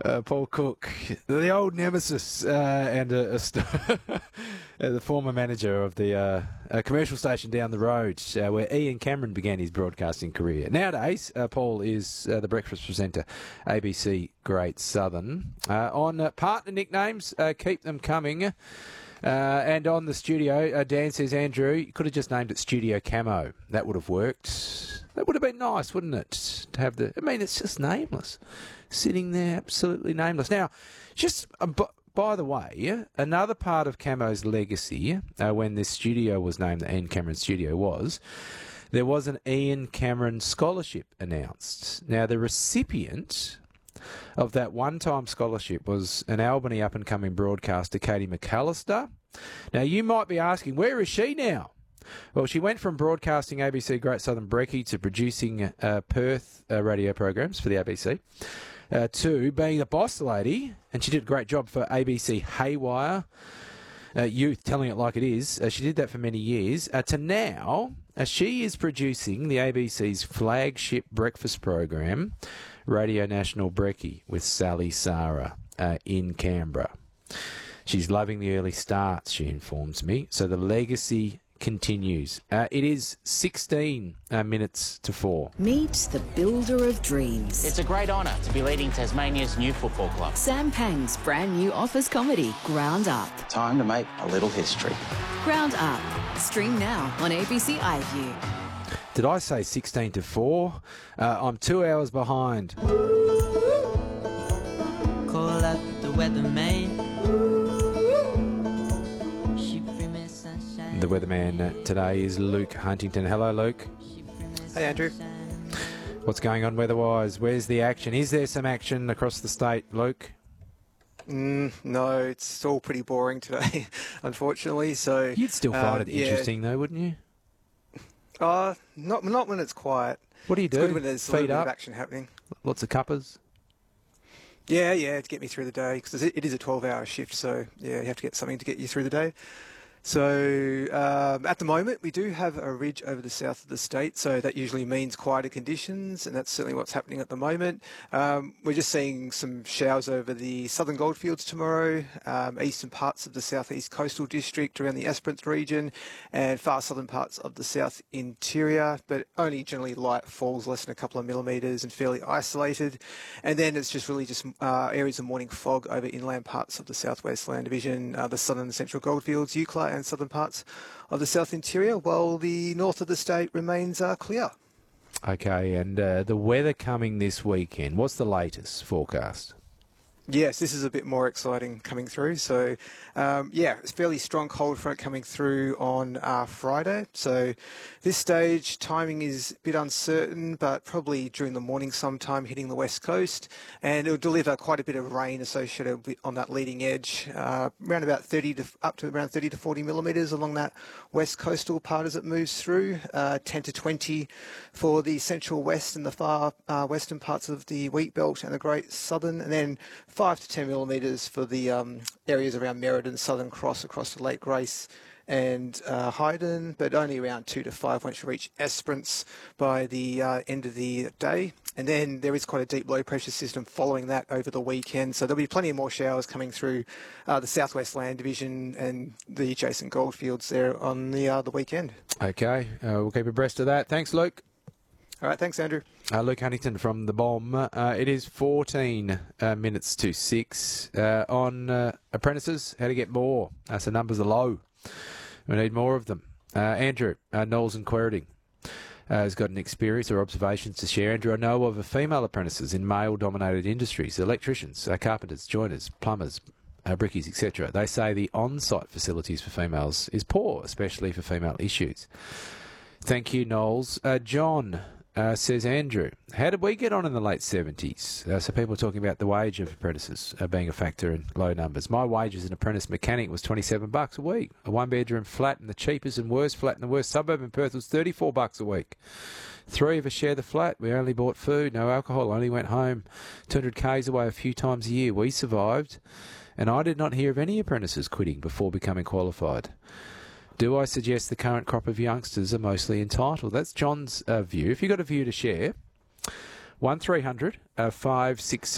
Paul Cook, the old nemesis and the former manager of the commercial station down the road where Ian Cameron began his broadcasting career. Nowadays, Paul is the breakfast presenter, ABC Great Southern. On partner nicknames, keep them coming. And on the studio, Dan says, Andrew, you could have just named it Studio Camo. That would have worked. That would have been nice, wouldn't it? To have it's just nameless. Sitting there, absolutely nameless. Now, just by the way, another part of Camo's legacy, when this studio was named the Ian Cameron Studio, there was an Ian Cameron Scholarship announced. Now, the recipient of that one-time scholarship was an Albany up-and-coming broadcaster, Katie McAllister. Now, you might be asking, where is she now? Well, she went from broadcasting ABC Great Southern Brekkie to producing Perth radio programs for the ABC to being the boss lady, and she did a great job for ABC Haywire, Youth, telling it like it is. She did that for many years. To now, she is producing the ABC's flagship breakfast program, Radio National Brekkie, with Sally Sarah in Canberra. She's loving the early starts, she informs me. So the legacy continues. It is 16 minutes to 4. Meet the builder of dreams. It's a great honour to be leading Tasmania's new football club. Sam Pang's brand new office comedy, Ground Up. Time to make a little history. Ground Up. Stream now on ABC iView. Did I say 16 to 4? I'm 2 hours behind. Call up the weatherman. The weatherman today is Luke Huntington. Hello, Luke. Hey, Andrew. What's going on weather-wise? Where's the action? Is there some action across the state, Luke? No, it's all pretty boring today, unfortunately. So you'd still find it interesting, though, wouldn't you? Not when it's quiet. What do you do? It's good when there's a little bit of action happening. Lots of cuppers? Yeah, to get me through the day, because it is a 12-hour shift, so yeah, you have to get something to get you through the day. So at the moment, we do have a ridge over the south of the state, so that usually means quieter conditions, and that's certainly what's happening at the moment. We're just seeing some showers over the southern goldfields tomorrow, eastern parts of the southeast coastal district around the Esperance region, and far southern parts of the south interior, but only generally light falls, less than a couple of millimetres and fairly isolated. And then it's just really just areas of morning fog over inland parts of the southwest land division, the southern and central goldfields, Eucla, and southern parts of the south interior, while the north of the state remains clear. Okay, and the weather coming this weekend, what's the latest forecast? Yes, this is a bit more exciting coming through. So, it's a fairly strong cold front coming through on Friday. So, this stage, timing is a bit uncertain, but probably during the morning sometime hitting the west coast. And it'll deliver quite a bit of rain associated on that leading edge, around about 30 to 40 millimetres along that west coastal part as it moves through, 10 to 20 for the central west and the far western parts of the wheat belt and the Great Southern, and then 5 to 10 millimetres for the areas around Merredin, Southern Cross, across to Lake Grace and Hyden, but only around 2 to 5 once you reach Esperance by the end of the day. And then there is quite a deep low pressure system following that over the weekend, so there'll be plenty of more showers coming through the southwest land division and the adjacent goldfields there on the weekend. Okay, we'll keep abreast of that. Thanks, Luke. All right, thanks, Andrew. Luke Huntington from The Bomb. It is 14 minutes to 6 on apprentices, how to get more. So numbers are low. We need more of them. Andrew, Knowles and Queriting, has got an experience or observations to share. Andrew, I know of female apprentices in male-dominated industries, electricians, carpenters, joiners, plumbers, brickies, etc. They say the on-site facilities for females is poor, especially for female issues. Thank you, Knowles. John says, Andrew, how did we get on in the late 70s? So people are talking about the wage of apprentices being a factor in low numbers. My wage as an apprentice mechanic was $27 a week. A one-bedroom flat in the cheapest and worst flat in the worst suburb in Perth was $34 a week. 3 of us share the flat. We only bought food, no alcohol, only went home 200 k's away a few times a year. We survived, and I did not hear of any apprentices quitting before becoming qualified. Do I suggest the current crop of youngsters are mostly entitled? That's John's view. If you've got a view to share, 1300 560